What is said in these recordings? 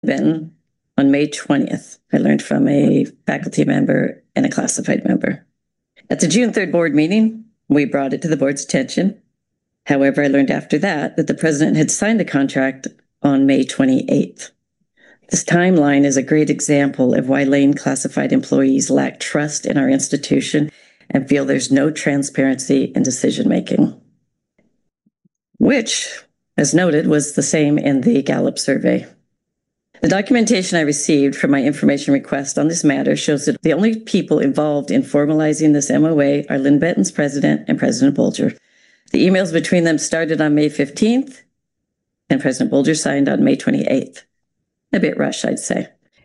Benton on May 20th. I learned from a faculty member and a classified member. At the June 3rd board meeting, we brought it to the board's attention. However, I learned after that the president had signed the contract on May 28th. This timeline is a great example of why Lane classified employees lack trust in our institution and feel there's no transparency in decision-making, which, as noted, was the same in the Gallup survey. The documentation I received from my information request on this matter shows that the only people involved in formalizing this MOA are Lynn Benton's president and President Bolger. The emails between them started on May 15th, and President Bolger signed on May 28th. A bit rushed, I'd say.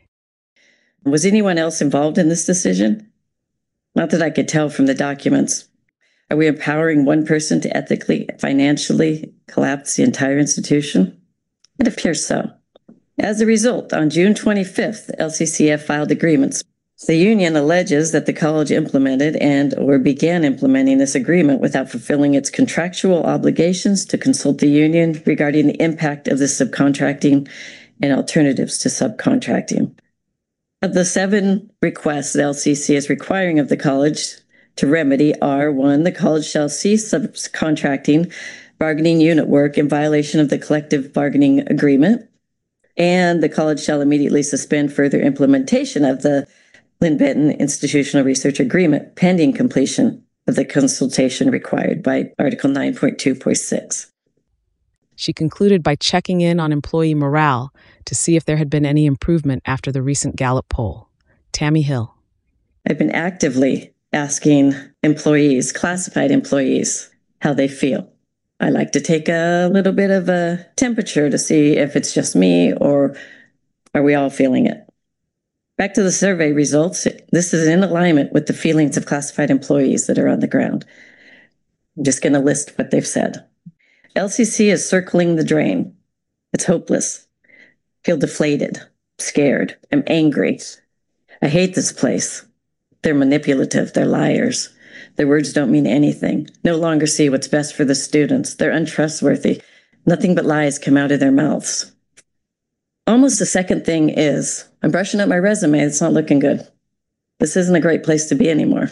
Was anyone else involved in this decision? Not that I could tell from the documents. Are we empowering one person to ethically, financially collapse the entire institution? It appears so. As a result, on June 25th, LCCF filed agreements. The union alleges that the college implemented or began implementing this agreement without fulfilling its contractual obligations to consult the union regarding the impact of the subcontracting and alternatives to subcontracting. Of the 7 requests the LCC is requiring of the college to remedy are: 1, the college shall cease subcontracting bargaining unit work in violation of the collective bargaining agreement, and the college shall immediately suspend further implementation of the Lynn Benton Institutional Research Agreement pending completion of the consultation required by Article 9.2.6. She concluded by checking in on employee morale to see if there had been any improvement after the recent Gallup poll. Tammy Hill. I've been actively asking employees, classified employees, how they feel. I like to take a little bit of a temperature to see if it's just me or are we all feeling it. Back to the survey results, this is in alignment with the feelings of classified employees that are on the ground. I'm just going to list what they've said. LCC is circling the drain. It's hopeless. Feel deflated, scared. I'm angry. I hate this place. They're manipulative. They're liars. Their words don't mean anything. No longer see what's best for the students. They're untrustworthy. Nothing but lies come out of their mouths. Almost the second thing is, I'm brushing up my resume. It's not looking good. This isn't a great place to be anymore.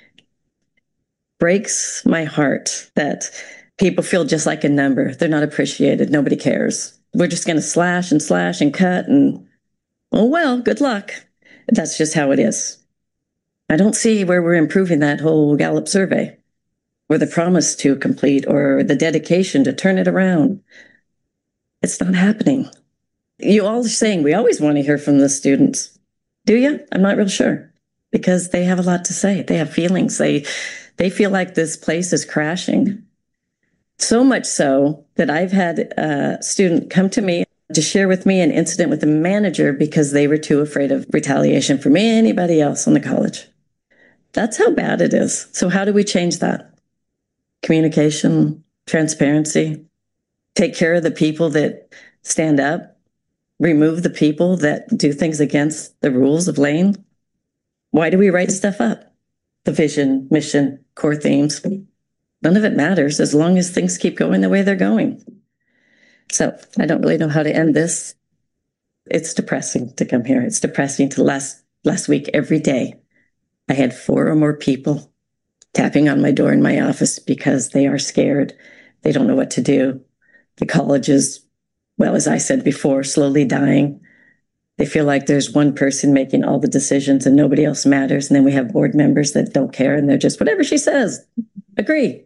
Breaks my heart that people feel just like a number. They're not appreciated. Nobody cares. We're just going to slash and cut and, oh, well, good luck. That's just how it is. I don't see where we're improving that whole Gallup survey or the promise to complete or the dedication to turn it around. It's not happening. You all are saying we always want to hear from the students. Do you? I'm not real sure because they have a lot to say. They have feelings. They feel like this place is crashing. So much so that I've had a student come to me to share with me an incident with the manager because they were too afraid of retaliation from anybody else in the college. That's how bad it is. So how do we change that? Communication, transparency, take care of the people that stand up, remove the people that do things against the rules of Lane. Why do we write stuff up? The vision, mission, core themes. None of it matters as long as things keep going the way they're going. So I don't really know how to end this. It's depressing to come here. It's depressing to last week every day. I had 4 or more people tapping on my door in my office because they are scared. They don't know what to do. The college is, well, as I said before, slowly dying. They feel like there's one person making all the decisions and nobody else matters. And then we have board members that don't care and they're just, whatever she says, agree.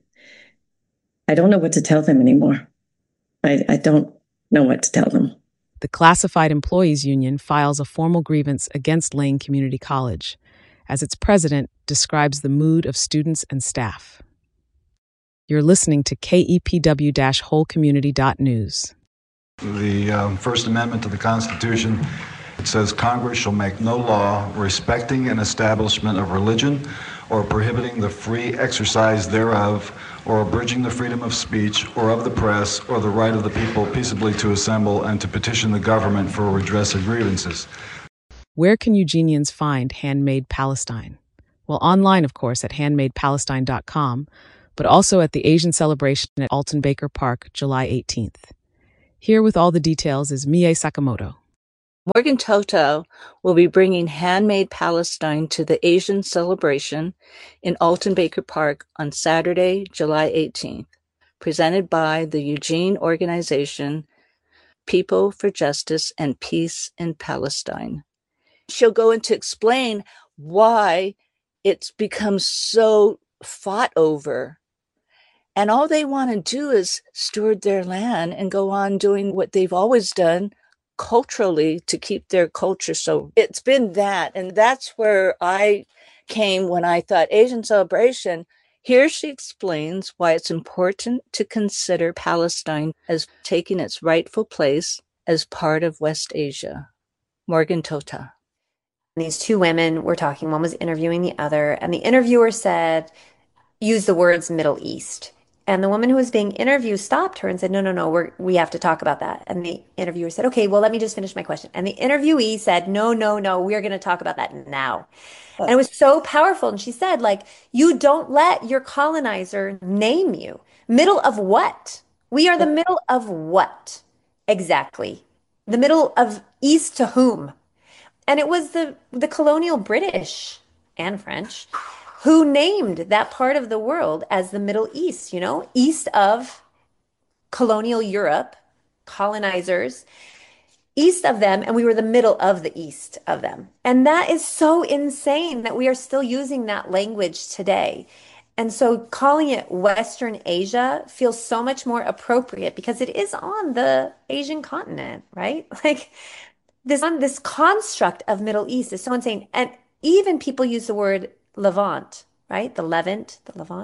I don't know what to tell them anymore. I don't know what to tell them. The Classified Employees Union files a formal grievance against Lane Community College, as its president describes the mood of students and staff. You're listening to KEPW-wholecommunity.news. The First Amendment to the Constitution, it says Congress shall make no law respecting an establishment of religion or prohibiting the free exercise thereof or abridging the freedom of speech or of the press or the right of the people peaceably to assemble and to petition the government for redress of grievances. Where can Eugenians find Handmade Palestine? Well, online, of course, at handmadepalestine.com, but also at the Asian celebration at Alton Baker Park, July 18th. Here with all the details is Mie Sakamoto. Morgan Toto will be bringing Handmade Palestine to the Asian Celebration in Alton Baker Park on Saturday, July 18th, presented by the Eugene organization People for Justice and Peace in Palestine. She'll go in to explain why it's become so fought over. And all they want to do is steward their land and go on doing what they've always done culturally to keep their culture. So it's been that. And that's where I came when I thought Asian Celebration. Here she explains why it's important to consider Palestine as taking its rightful place as part of West Asia. Morgan Tota. These two women were talking, one was interviewing the other, and the interviewer said, use the words Middle East. And the woman who was being interviewed stopped her and said, no, we have to talk about that. And the interviewer said, okay, well, let me just finish my question. And the interviewee said, no, we're going to talk about that now. And it was so powerful. And she said, like, you don't let your colonizer name you. Middle of what? We are the middle of what? Exactly. The middle of east to whom? And it was the colonial British and French who named that part of the world as the Middle East, east of colonial Europe, colonizers, east of them, and we were the middle of the east of them. And that is so insane that we are still using that language today. And so calling it Western Asia feels so much more appropriate because it is on the Asian continent, right? Like this construct of Middle East is so insane. And even people use the word Levant, right? The Levant.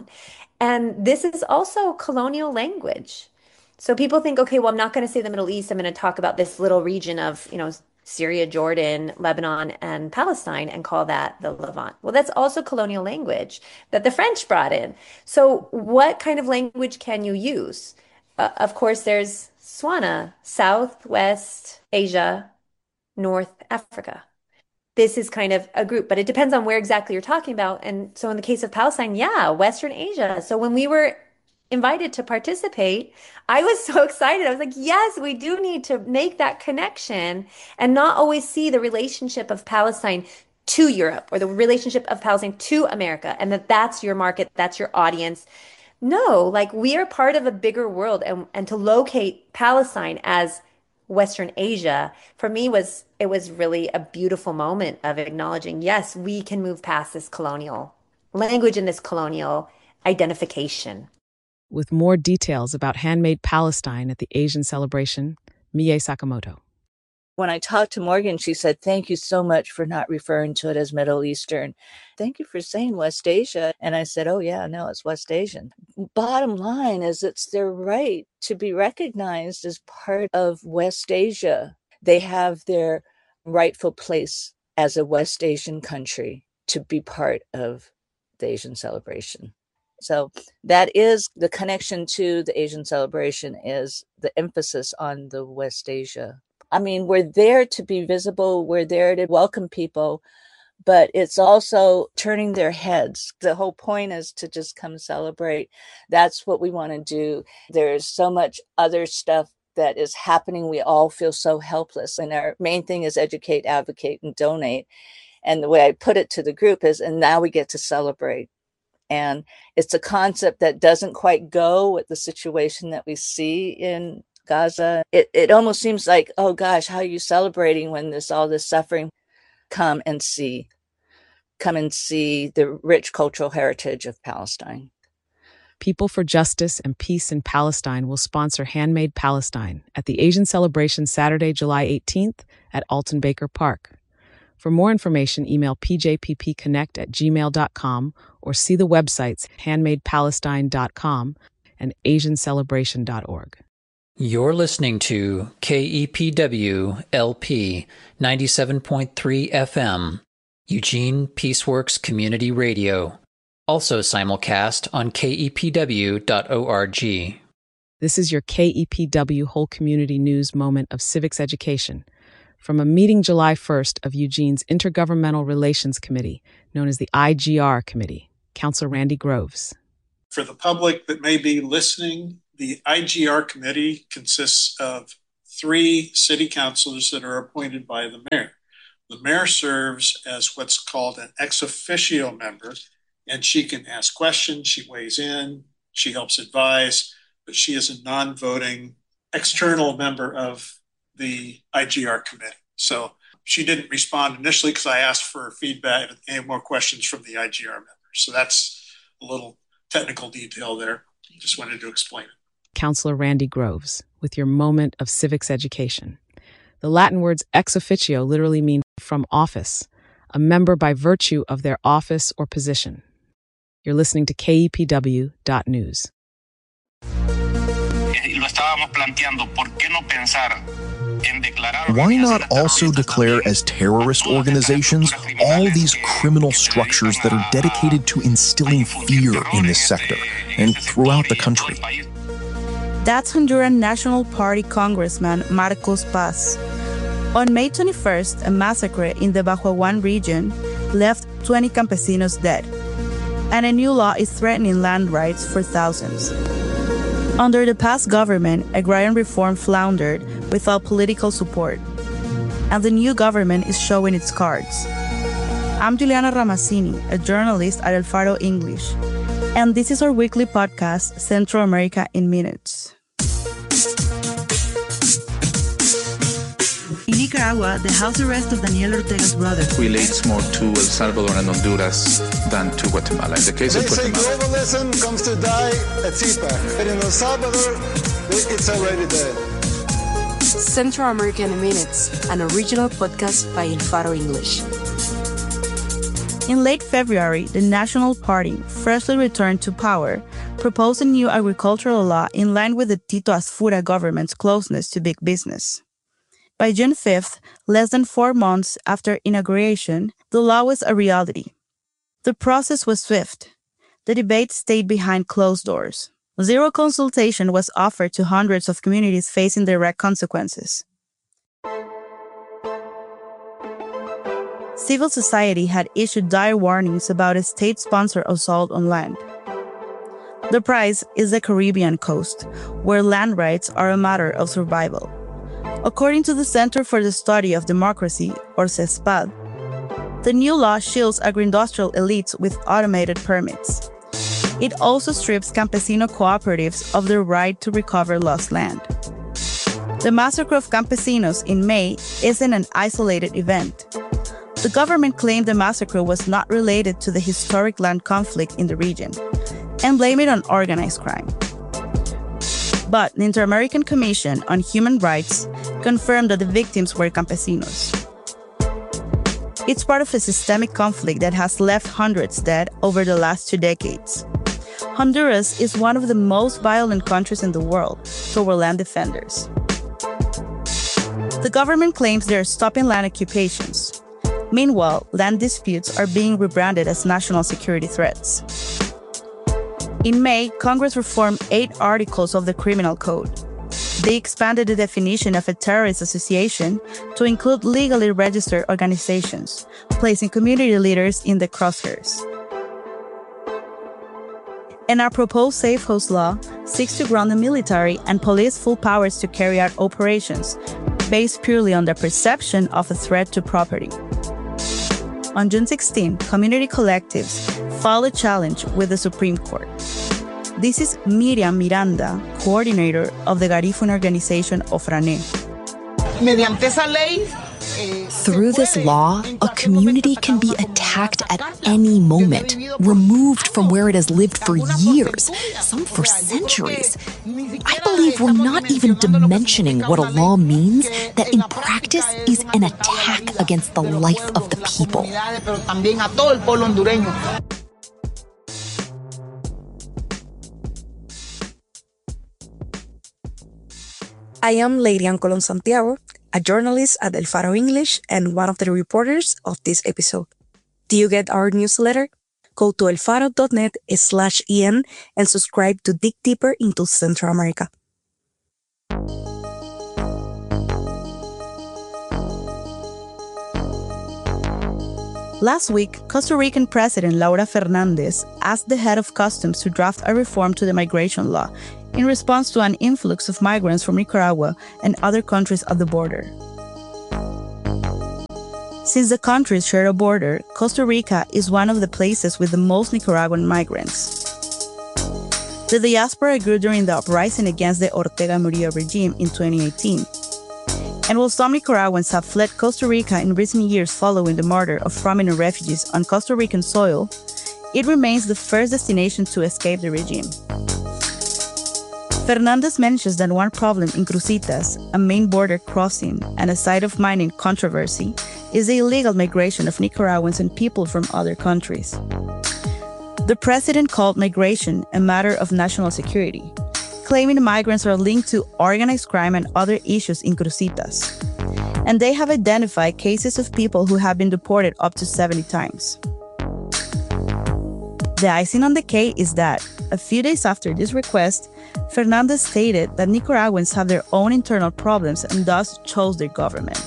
And this is also colonial language. So people think, okay, well, I'm not going to say the Middle East. I'm going to talk about this little region of, Syria, Jordan, Lebanon, and Palestine and call that the Levant. Well, that's also colonial language that the French brought in. So what kind of language can you use? Of course, there's SWANA, Southwest Asia, North Africa. This is kind of a group, but it depends on where exactly you're talking about. And so in the case of Palestine, yeah, Western Asia. So when we were invited to participate, I was so excited. I was like, yes, we do need to make that connection and not always see the relationship of Palestine to Europe or the relationship of Palestine to America and that's your market, that's your audience. No, like we are part of a bigger world and to locate Palestine as Western Asia, for me it was really a beautiful moment of acknowledging, yes, we can move past this colonial language and this colonial identification. With more details about Handmade Palestine at the Asian Celebration, Mie Sakamoto. When I talked to Morgan, she said, thank you so much for not referring to it as Middle Eastern. Thank you for saying West Asia. And I said, oh, yeah, no, it's West Asian. Bottom line is it's their right to be recognized as part of West Asia. They have their rightful place as a West Asian country to be part of the Asian Celebration. So that is the connection to the Asian Celebration, is the emphasis on the West Asia. I mean, we're there to be visible. We're there to welcome people, but it's also turning their heads. The whole point is to just come celebrate. That's what we want to do. There's so much other stuff that is happening. We all feel so helpless. And our main thing is educate, advocate, and donate. And the way I put it to the group is, and now we get to celebrate. And it's a concept that doesn't quite go with the situation that we see in Gaza. It almost seems like, oh gosh, how are you celebrating when there's all this suffering? Come and see the rich cultural heritage of Palestine. People for Justice and Peace in Palestine will sponsor Handmade Palestine at the Asian Celebration Saturday, July 18th at Alton Baker Park. For more information, email pjppconnect@gmail.com or see the websites handmadepalestine.com and asiancelebration.org. You're listening to KEPW LP 97.3 FM, Eugene Peaceworks Community Radio, also simulcast on kepw.org. This is your KEPW Whole Community News moment of civics education from a meeting July 1st of Eugene's Intergovernmental Relations Committee, known as the IGR Committee. Councilor Randy Groves. For the public that may be listening, the IGR Committee consists of 3 city councilors that are appointed by the mayor. The mayor serves as what's called an ex officio member, and she can ask questions, she weighs in, she helps advise, but she is a non-voting external member of the IGR committee. So she didn't respond initially because I asked for feedback and more questions from the IGR members. So that's a little technical detail there. Just wanted to explain it. Counselor Randy Groves, with your moment of civics education. The Latin words ex officio literally mean from office, a member by virtue of their office or position. You're listening to KEPW.News. Why not also declare as terrorist organizations all these criminal structures that are dedicated to instilling fear in this sector and throughout the country? That's Honduran National Party Congressman Marcos Paz. On May 21st, a massacre in the Bajuaguan region left 20 campesinos dead, and a new law is threatening land rights for thousands. Under the past government, agrarian reform floundered without political support, and the new government is showing its cards. I'm Juliana Ramazzini, a journalist at El Faro English, and this is our weekly podcast, Central America in Minutes. In Nicaragua, the house arrest of Daniel Ortega's brother relates more to El Salvador and Honduras than to Guatemala. In the case of Guatemala, they say globalism comes to die at CPAC, but in El Salvador, it's already dead. Central America in Minutes, an original podcast by El Faro English. In late February, the National Party, freshly returned to power, proposed a new agricultural law in line with the Tito Asfura government's closeness to big business. By June 5th, less than 4 months after inauguration, the law was a reality. The process was swift. The debate stayed behind closed doors. Zero consultation was offered to hundreds of communities facing direct consequences. Civil society had issued dire warnings about a state-sponsored assault on land. The prize is the Caribbean coast, where land rights are a matter of survival. According to the Center for the Study of Democracy, or CESPAD, the new law shields agri-industrial elites with automated permits. It also strips campesino cooperatives of their right to recover lost land. The massacre of campesinos in May isn't an isolated event. The government claimed the massacre was not related to the historic land conflict in the region and blamed it on organized crime. But the Inter-American Commission on Human Rights confirmed that the victims were campesinos. It's part of a systemic conflict that has left hundreds dead over the last 2 decades. Honduras is one of the most violent countries in the world toward land defenders. The government claims they are stopping land occupations. Meanwhile, land disputes are being rebranded as national security threats. In May, Congress reformed 8 articles of the Criminal Code. They expanded the definition of a terrorist association to include legally registered organizations, placing community leaders in the crosshairs. And our proposed Safe House law seeks to grant the military and police full powers to carry out operations based purely on the perception of a threat to property. On June 16, community collectives filed a challenge with the Supreme Court. This is Miriam Miranda, coordinator of the Garifuna organization Ofrané. Through this law, a community can be attacked at any moment, removed from where it has lived for years, some for centuries. I believe we're not even dimensioning what a law means that in practice is an attack against the life of the people. I am Leirian Colon Santiago, a journalist at El Faro English and one of the reporters of this episode. Do you get our newsletter? Go to elfaro.net/en and subscribe to dig deeper into Central America. Last week, Costa Rican President Laura Fernandez asked the head of customs to draft a reform to the migration law in response to an influx of migrants from Nicaragua and other countries at the border. Since the countries share a border, Costa Rica is one of the places with the most Nicaraguan migrants. The diaspora grew during the uprising against the Ortega Murillo regime in 2018. And while some Nicaraguans have fled Costa Rica in recent years following the murder of prominent refugees on Costa Rican soil, it remains the first destination to escape the regime. Fernandez mentions that one problem in Cruzitas, a main border crossing and a site of mining controversy, is the illegal migration of Nicaraguans and people from other countries. The president called migration a matter of national security, claiming migrants are linked to organized crime and other issues in Cruzitas. And they have identified cases of people who have been deported up to 70 times. The icing on the cake is that, a few days after this request, Fernandez stated that Nicaraguans have their own internal problems and thus chose their government.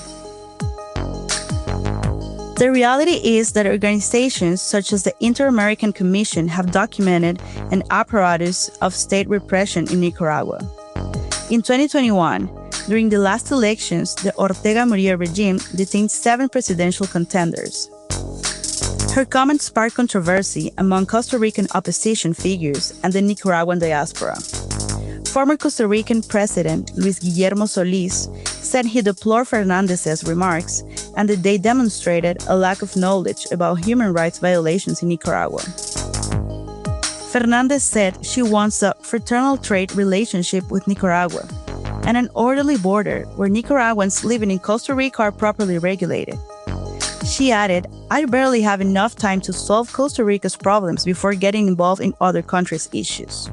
The reality is that organizations such as the Inter-American Commission have documented an apparatus of state repression in Nicaragua. In 2021, during the last elections, the Ortega Murillo regime detained 7 presidential contenders. Her comments sparked controversy among Costa Rican opposition figures and the Nicaraguan diaspora. Former Costa Rican President Luis Guillermo Solís said he deplored Fernandez's remarks and that they demonstrated a lack of knowledge about human rights violations in Nicaragua. Fernandez said she wants a fraternal trade relationship with Nicaragua and an orderly border where Nicaraguans living in Costa Rica are properly regulated. She added, "I barely have enough time to solve Costa Rica's problems before getting involved in other countries' issues."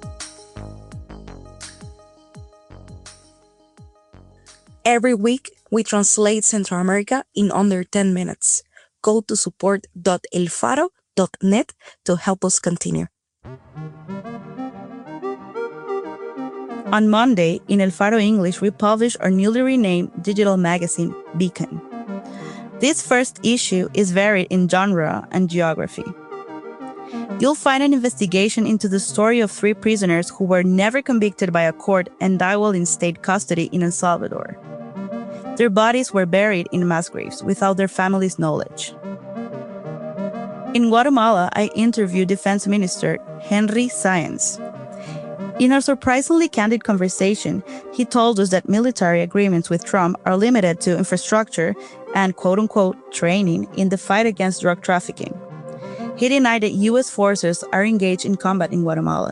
Every week, we translate Central America in under 10 minutes. Go to support.elfaro.net to help us continue. On Monday, in El Faro English, we published our newly renamed digital magazine, Beacon. This first issue is varied in genre and geography. You'll find an investigation into the story of 3 prisoners who were never convicted by a court and died while in state custody in El Salvador. Their bodies were buried in mass graves without their families' knowledge. In Guatemala, I interviewed Defense Minister Henry Sáenz. In our surprisingly candid conversation, he told us that military agreements with Trump are limited to infrastructure and quote-unquote training in the fight against drug trafficking. He denied that U.S. forces are engaged in combat in Guatemala.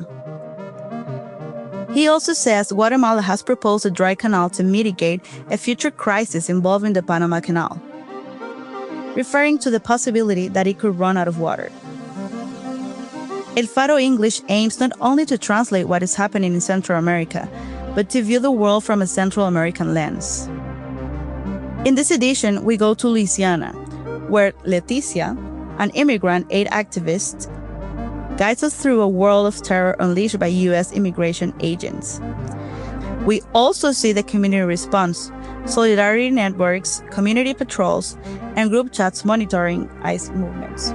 He also says Guatemala has proposed a dry canal to mitigate a future crisis involving the Panama Canal, referring to the possibility that it could run out of water. El Faro English aims not only to translate what is happening in Central America, but to view the world from a Central American lens. In this edition, we go to Louisiana, where Leticia, an immigrant aid activist, guides us through a world of terror unleashed by U.S. immigration agents. We also see the community response, solidarity networks, community patrols, and group chats monitoring ICE movements.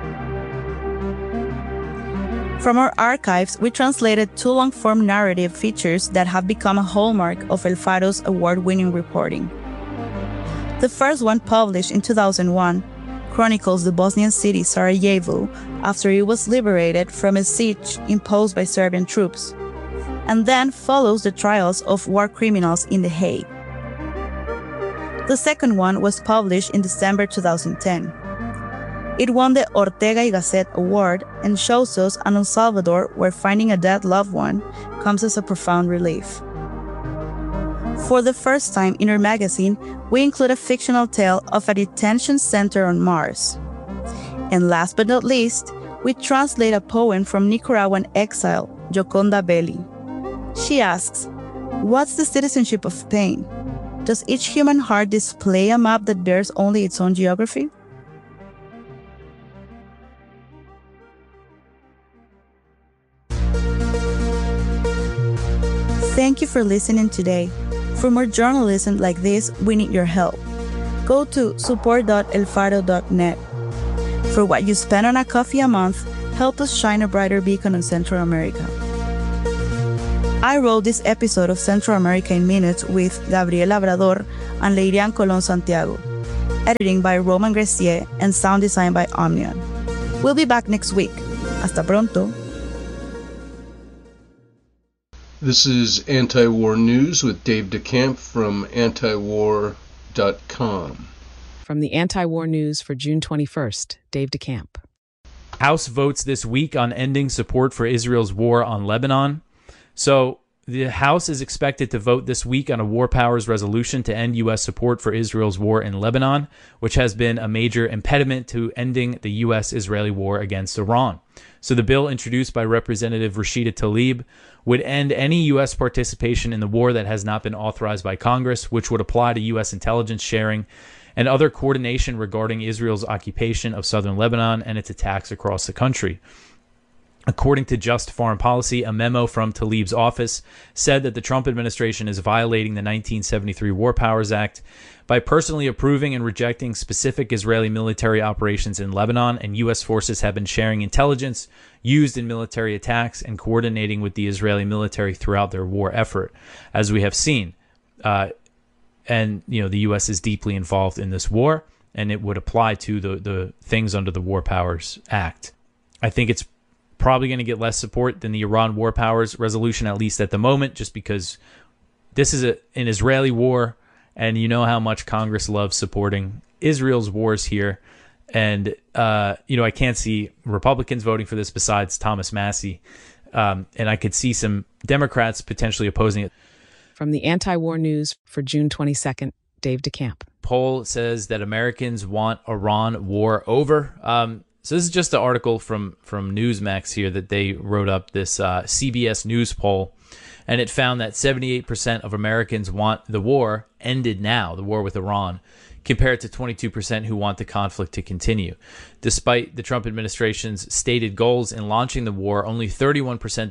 From our archives, we translated 2 long-form narrative features that have become a hallmark of El Faro's award-winning reporting. The first one, published in 2001, chronicles the Bosnian city Sarajevo after it was liberated from a siege imposed by Serbian troops, and then follows the trials of war criminals in The Hague. The second one was published in December 2010. It won the Ortega y Gasset Award and shows us an El Salvador where finding a dead loved one comes as a profound relief. For the first time in our magazine, we include a fictional tale of a detention center on Mars. And last but not least, we translate a poem from Nicaraguan exile, Gioconda Belli. She asks, "What's the citizenship of pain? Does each human heart display a map that bears only its own geography?" Thank you for listening today. For more journalism like this, we need your help. Go to support.elfaro.net. For what you spend on a coffee a month, help us shine a brighter beacon on Central America. I wrote this episode of Central America in Minutes with Gabriel Labrador and Leirian Colón Santiago. Editing by Roman Gressier and sound design by Omnion. We'll be back next week. Hasta pronto. This is Anti-War News with Dave DeCamp from antiwar.com. From the Anti-War News for June 21st, Dave DeCamp. House votes this week on ending support for Israel's war on Lebanon. So the House is expected to vote this week on a war powers resolution to end U.S. support for Israel's war in Lebanon, which has been a major impediment to ending the U.S.-Israeli war against Iran. So the bill introduced by Representative Rashida Tlaib would end any U.S. participation in the war that has not been authorized by Congress, which would apply to U.S. intelligence sharing and other coordination regarding Israel's occupation of southern Lebanon and its attacks across the country. According to Just Foreign Policy, a memo from Tlaib's office said that the Trump administration is violating the 1973 War Powers Act by personally approving and rejecting specific Israeli military operations in Lebanon, and U.S. forces have been sharing intelligence used in military attacks and coordinating with the Israeli military throughout their war effort, as we have seen. And, the U.S. is deeply involved in this war, and it would apply to the things under the War Powers Act. I think it's probably going to get less support than the Iran War Powers resolution, at least at the moment, just because this is an Israeli war, and you know how much Congress loves supporting Israel's wars here. And, I can't see Republicans voting for this besides Thomas Massie, and I could see some Democrats potentially opposing it. From the Anti-War News for June 22nd, Dave DeCamp. Poll says that Americans want Iran war over. So this is just an article from Newsmax here that they wrote up, this CBS News poll, and it found that 78% of Americans want the war ended now, the war with Iran, compared to 22% who want the conflict to continue. Despite the Trump administration's stated goals in launching the war, only 31%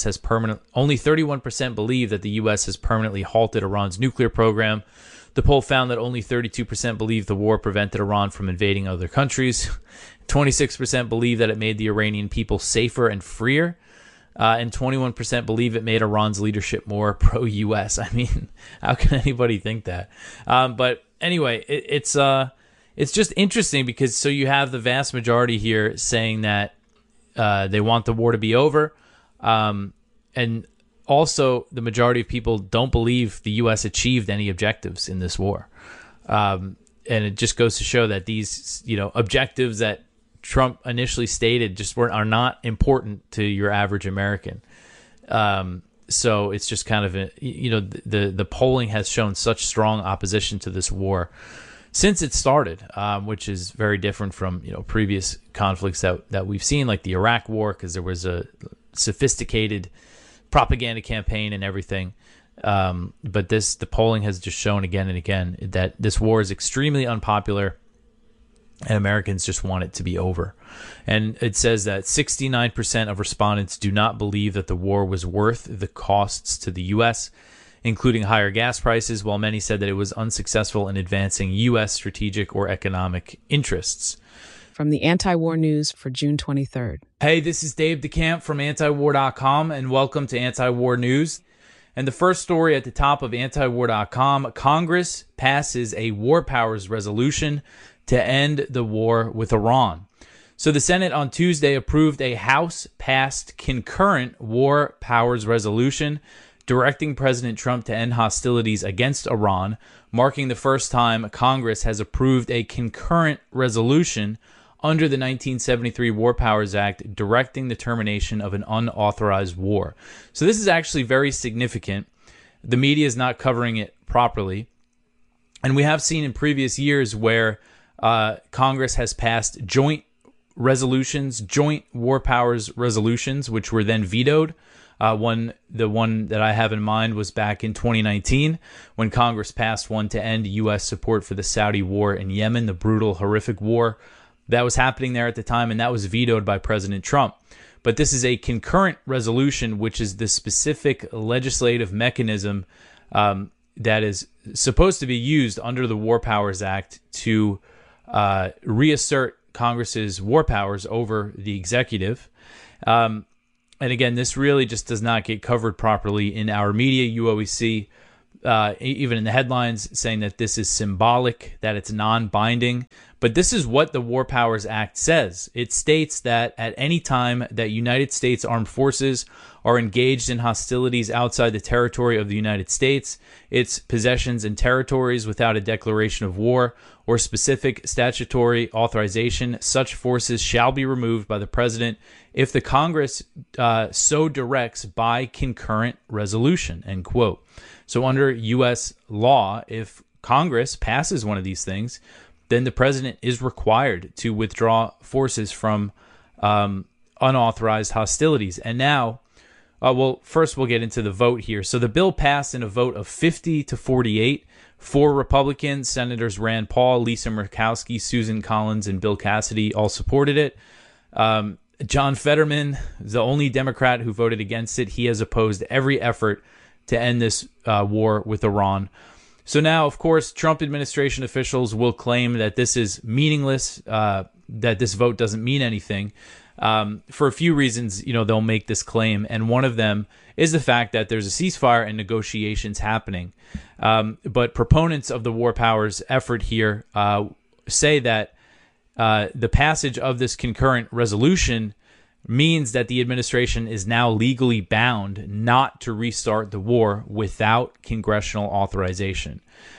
believe that the U.S. has permanently halted Iran's nuclear program. The poll found that only 32% believe the war prevented Iran from invading other countries. 26% believe that it made the Iranian people safer and freer. And 21% believe it made Iran's leadership more pro-U.S. I mean, how can anybody think that? But anyway, it's just interesting because so you have the vast majority here saying that they want the war to be over. And also the majority of people don't believe the U.S. achieved any objectives in this war. And it just goes to show that these, objectives that Trump initially stated just are not important to your average American. So it's just kind of, the polling has shown such strong opposition to this war since it started, which is very different from, previous conflicts that we've seen, like the Iraq War, because there was a sophisticated propaganda campaign and everything. But the polling has just shown again and again that this war is extremely unpopular and Americans just want it to be over. And it says that 69% of respondents do not believe that the war was worth the costs to the U.S., including higher gas prices, while many said that it was unsuccessful in advancing U.S. strategic or economic interests. From the Anti-War News for June 23rd. Hey, this is Dave DeCamp from antiwar.com, and welcome to Anti-War News. And the first story at the top of antiwar.com, Congress passes a war powers resolution to end the war with Iran. So the Senate on Tuesday approved a House-passed concurrent war powers resolution directing President Trump to end hostilities against Iran, marking the first time Congress has approved a concurrent resolution under the 1973 War Powers Act directing the termination of an unauthorized war. So this is actually very significant. The media is not covering it properly. And we have seen in previous years where Congress has passed joint resolutions, joint war powers resolutions, which were then vetoed. The one that I have in mind was back in 2019 when Congress passed one to end U.S. support for the Saudi war in Yemen, the brutal, horrific war that was happening there at the time, and that was vetoed by President Trump. But this is a concurrent resolution, which is the specific legislative mechanism that is supposed to be used under the War Powers Act to reassert Congress's war powers over the executive. again, this really just does not get covered properly in our media. You always see, even in the headlines, saying that this is symbolic, that it's non-binding. But this is what the War Powers Act says. It states that at any time that United States armed forces are engaged in hostilities outside the territory of the United States, its possessions and territories without a declaration of war or specific statutory authorization, such forces shall be removed by the President if the Congress so directs by concurrent resolution, end quote. So under U.S. law, if Congress passes one of these things, then the president is required to withdraw forces from unauthorized hostilities. And now, first we'll get into the vote here. So the bill passed in a vote of 50-48. 4 Republicans, Senators Rand Paul, Lisa Murkowski, Susan Collins, and Bill Cassidy all supported it. John Fetterman, the only Democrat who voted against it, he has opposed every effort to end this war with Iran. So now, of course, Trump administration officials will claim that this is meaningless, that this vote doesn't mean anything. For a few reasons, they'll make this claim, and one of them is the fact that there's a ceasefire and negotiations happening. But proponents of the war powers effort here say that the passage of this concurrent resolution means that the administration is now legally bound not to restart the war without congressional authorization.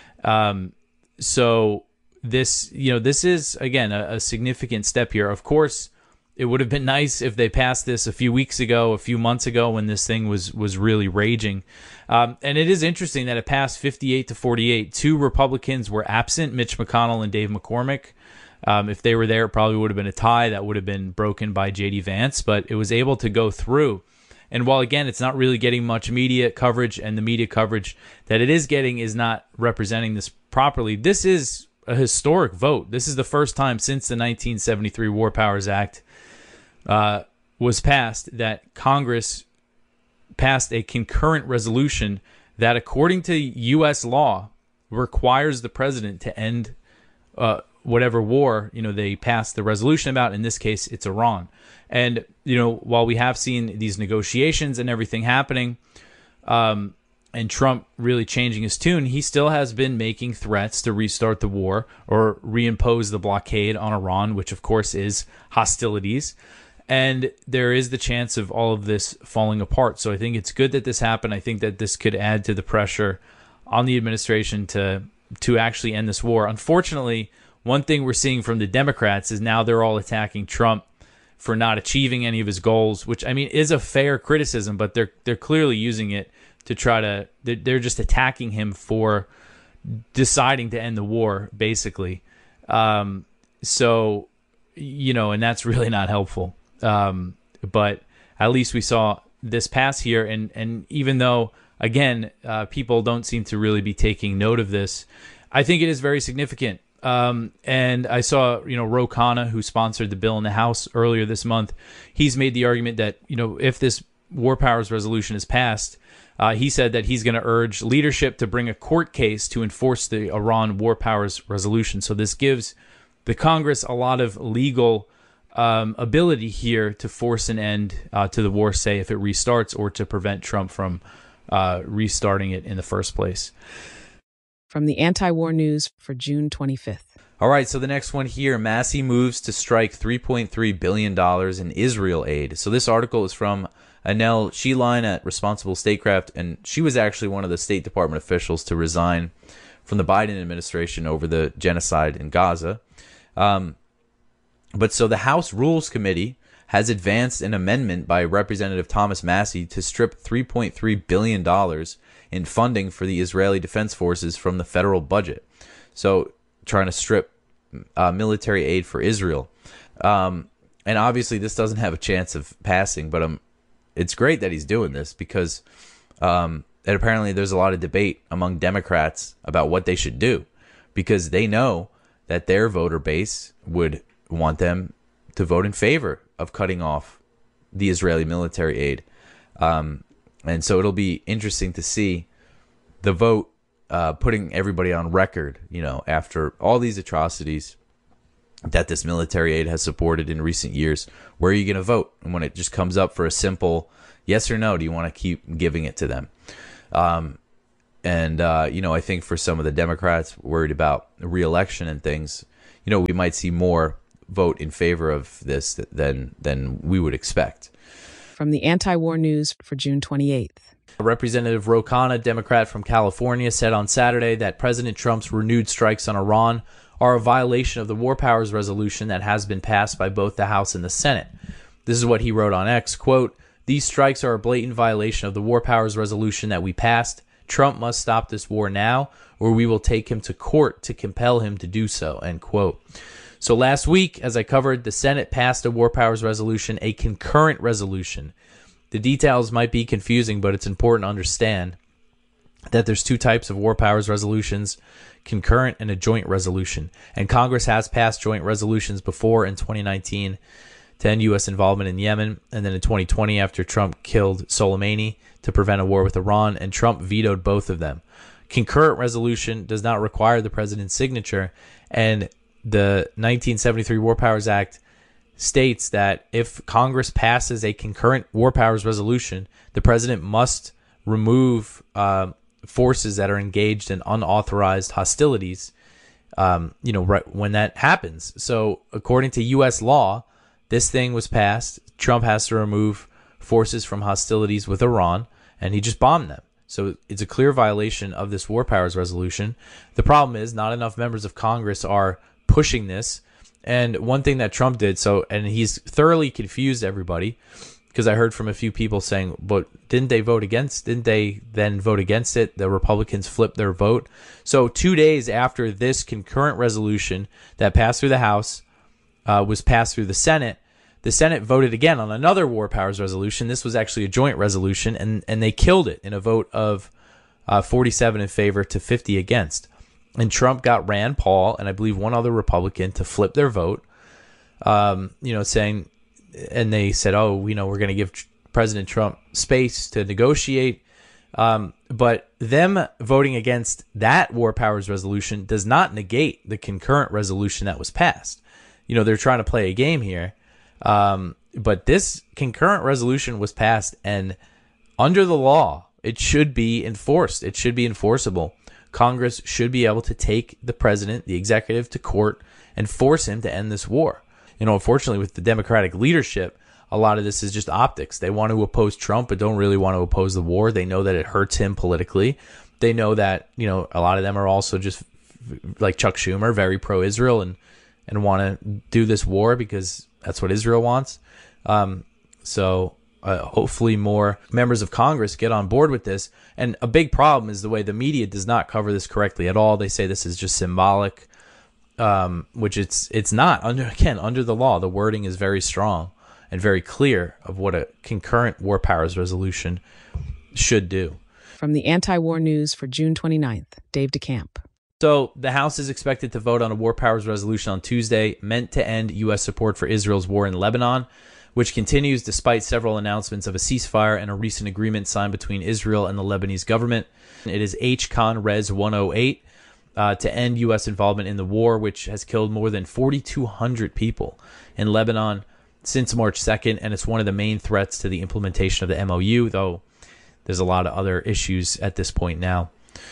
So this is, again, a significant step here. Of course, it would have been nice if they passed this a few months ago when this thing was really raging. And it is interesting that it passed 58-48. 2 Republicans were absent, Mitch McConnell and Dave McCormick. If they were there, it probably would have been a tie that would have been broken by J.D. Vance, but it was able to go through. And while, again, it's not really getting much media coverage, and the media coverage that it is getting is not representing this properly, this is a historic vote. This is the first time since the 1973 War Powers Act was passed that Congress passed a concurrent resolution that, according to U.S. law, requires the president to end whatever war they passed the resolution about. In this case, it's Iran. And while we have seen these negotiations and everything happening, and Trump really changing his tune, he still has been making threats to restart the war or reimpose the blockade on Iran, which of course is hostilities. And there is the chance of all of this falling apart. So I think it's good that this happened. I think that this could add to the pressure on the administration to actually end this war. Unfortunately, one thing we're seeing from the Democrats is now they're all attacking Trump for not achieving any of his goals, which, I mean, is a fair criticism, but they're clearly using it to try to, they're just attacking him for deciding to end the war, basically. So, and that's really not helpful. But at least we saw this pass here. And even though, again, people don't seem to really be taking note of this, I think it is very significant. And I saw, Ro Khanna, who sponsored the bill in the House earlier this month, he's made the argument that, if this War Powers resolution is passed, he said that he's going to urge leadership to bring a court case to enforce the Iran War Powers resolution. So this gives the Congress a lot of legal ability here to force an end to the war, say, if it restarts, or to prevent Trump from restarting it in the first place. From the Anti-War News for June 25th. All right, so the next one here, Massey moves to strike $3.3 billion in Israel aid. So this article is from Anel Sheline at Responsible Statecraft, and she was actually one of the State Department officials to resign from the Biden administration over the genocide in Gaza. But so the House Rules Committee has advanced an amendment by Representative Thomas Massey to strip $3.3 billion in funding for the Israeli Defense Forces from the federal budget. So trying to strip military aid for Israel. And obviously this doesn't have a chance of passing, but it's great that he's doing this because and apparently there's a lot of debate among Democrats about what they should do, because they know that their voter base would want them to vote in favor of cutting off the Israeli military aid. And so it'll be interesting to see the vote putting everybody on record, after all these atrocities, that this military aid has supported in recent years. Where are you going to vote? And when it just comes up for a simple yes or no, do you want to keep giving it to them? I think for some of the Democrats worried about re-election and things, we might see more vote in favor of this than we would expect. From the Anti-War News for June 28th. Representative Ro Khanna, Democrat from California, said on Saturday that President Trump's renewed strikes on Iran are a violation of the War Powers Resolution that has been passed by both the House and the Senate. This is what he wrote on X, quote, "These strikes are a blatant violation of the War Powers Resolution that we passed. Trump must stop this war now, or we will take him to court to compel him to do so," end quote. So last week, as I covered, the Senate passed a War Powers Resolution, a concurrent resolution. The details might be confusing, but it's important to understand that there's two types of War Powers Resolutions, concurrent and a joint resolution. And Congress has passed joint resolutions before in 2019 to end U.S. involvement in Yemen, and then in 2020 after Trump killed Soleimani to prevent a war with Iran, and Trump vetoed both of them. Concurrent resolution does not require the president's signature, and the 1973 War Powers Act states that if Congress passes a concurrent War Powers Resolution, the president must remove forces that are engaged in unauthorized hostilities, right when that happens. So according to U.S. law, this thing was passed. Trump has to remove forces from hostilities with Iran, and he just bombed them. So it's a clear violation of this War Powers Resolution. The problem is not enough members of Congress are pushing this. And one thing that Trump did, and he's thoroughly confused everybody, because I heard from a few people saying, but didn't they then vote against it? The Republicans flipped their vote. So 2 days after this concurrent resolution that passed through the House was passed through the Senate voted again on another War Powers Resolution. This was actually a joint resolution, and they killed it in a vote of 47 in favor to 50 against. And Trump got Rand Paul and I believe one other Republican to flip their vote, saying, and they said, we're going to give President Trump space to negotiate. But them voting against that War Powers Resolution does not negate the concurrent resolution that was passed. They're trying to play a game here. But this concurrent resolution was passed, and under the law, it should be enforced. It should be enforceable. Congress should be able to take the president, the executive, to court and force him to end this war. Unfortunately, with the Democratic leadership, a lot of this is just optics. They want to oppose Trump, but don't really want to oppose the war. They know that it hurts him politically. They know that, a lot of them are also just like Chuck Schumer, very pro-Israel and want to do this war because that's what Israel wants. Hopefully more members of Congress get on board with this. And a big problem is the way the media does not cover this correctly at all. They say this is just symbolic, which it's not. Under the law, the wording is very strong and very clear of what a concurrent War Powers Resolution should do. From the Anti-War News for June 29th, Dave DeCamp. So the House is expected to vote on a War Powers Resolution on Tuesday meant to end U.S. support for Israel's war in Lebanon, which continues despite several announcements of a ceasefire and a recent agreement signed between Israel and the Lebanese government. It is H-Con Res 108 to end U.S. involvement in the war, which has killed more than 4,200 people in Lebanon since March 2nd, and it's one of the main threats to the implementation of the MOU, though there's a lot of other issues at this point now.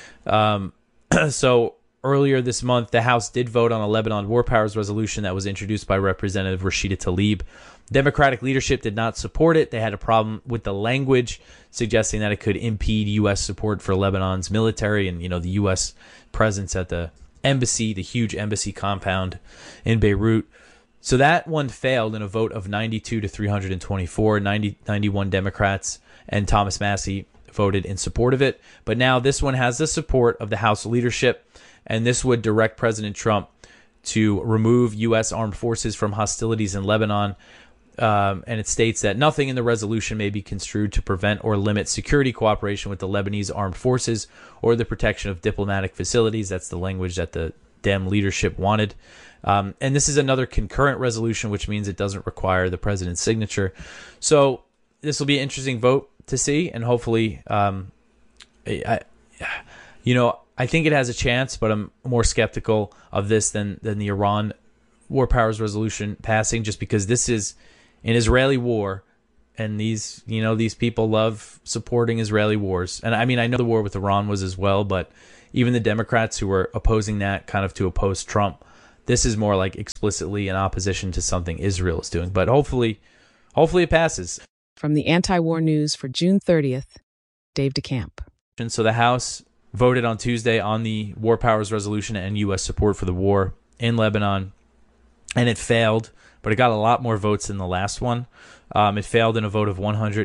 So earlier this month, the House did vote on a Lebanon War Powers Resolution that was introduced by Representative Rashida Tlaib. Democratic leadership did not support it. They had a problem with the language, suggesting that it could impede U.S. support for Lebanon's military and, the U.S. presence at the embassy, the huge embassy compound in Beirut. So that one failed in a vote of 92 to 324, 91 Democrats, and Thomas Massie voted in support of it. But now this one has the support of the House leadership, and this would direct President Trump to remove U.S. armed forces from hostilities in Lebanon. And it states that nothing in the resolution may be construed to prevent or limit security cooperation with the Lebanese armed forces or the protection of diplomatic facilities. That's the language that the Dem leadership wanted. And this is another concurrent resolution, which means it doesn't require the president's signature. So this will be an interesting vote to see, and hopefully, I think it has a chance, but I'm more skeptical of this than the Iran War Powers Resolution passing, just because this is an Israeli war, and these people love supporting Israeli wars. And I mean, I know the war with Iran was as well, but even the Democrats who were opposing that kind of to oppose Trump, this is more like explicitly in opposition to something Israel is doing. But hopefully it passes. From the Anti-War News for June 30th, Dave DeCamp. And so the House voted on Tuesday on the War Powers Resolution and U.S. support for the war in Lebanon, and it failed, but it got a lot more votes than the last one. It failed in a vote of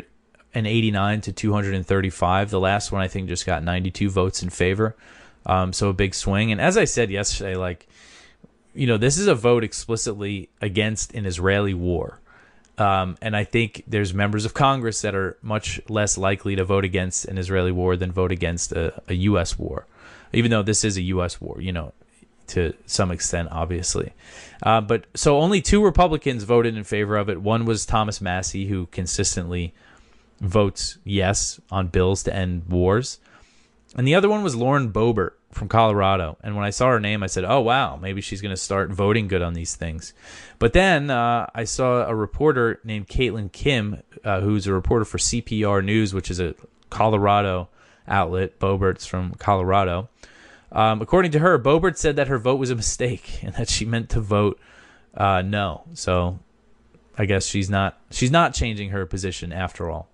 189 to 235. The last one, I think, just got 92 votes in favor. So a big swing. And as I said yesterday, this is a vote explicitly against an Israeli war. And I think there's members of Congress that are much less likely to vote against an Israeli war than vote against a U.S. war, even though this is a U.S. war, to some extent, obviously. But so only 2 Republicans voted in favor of it. One was Thomas Massie, who consistently votes yes on bills to end wars. And the other one was Lauren Boebert from Colorado. And when I saw her name, I said, oh, wow, maybe she's going to start voting good on these things. But then I saw a reporter named Caitlin Kim, who's a reporter for CPR News, which is a Colorado outlet. Boebert's from Colorado. According to her, Boebert said that her vote was a mistake and that she meant to vote no. So I guess she's not changing her position after all.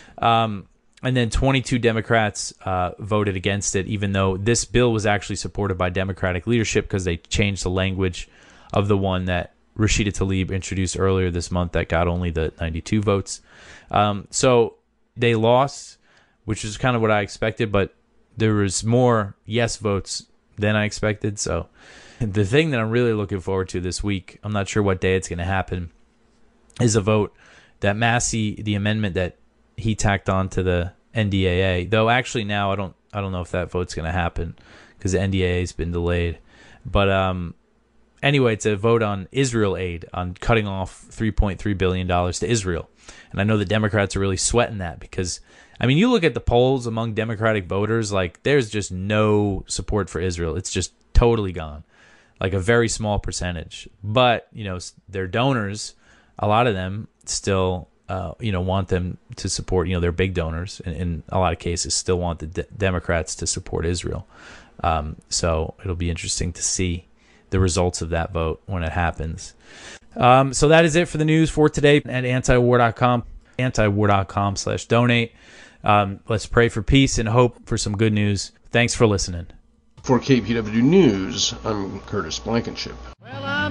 And then 22 Democrats voted against it, even though this bill was actually supported by Democratic leadership because they changed the language of the one that Rashida Tlaib introduced earlier this month that got only the 92 votes. So they lost, which is kind of what I expected, but there was more yes votes than I expected. So the thing that I'm really looking forward to this week, I'm not sure what day it's going to happen, is a vote that Massie, the amendment that he tacked on to the NDAA, though actually now I don't know if that vote's going to happen because the NDAA has been delayed. But anyway, it's a vote on Israel aid, on cutting off $3.3 billion to Israel. And I know the Democrats are really sweating that because, I mean, you look at the polls among Democratic voters, there's just no support for Israel. It's just totally gone, a very small percentage. But, their donors, a lot of them still want them to support, their big donors in a lot of cases still want the Democrats to support Israel. So it'll be interesting to see the results of that vote when it happens. So that is it for the news for today at antiwar.com, antiwar.com/donate. Let's pray for peace and hope for some good news. Thanks for listening. For KPW News, I'm Curtis Blankenship.